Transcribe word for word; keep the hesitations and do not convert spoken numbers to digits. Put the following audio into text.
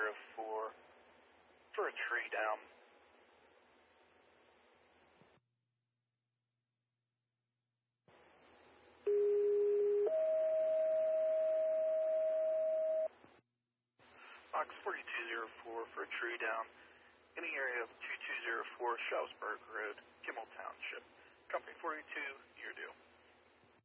zero four for a tree down. Box forty-two zero four for a tree down in the area of two two zero four Shelfsburg Road, Kimmel Township. Company forty-two, your due.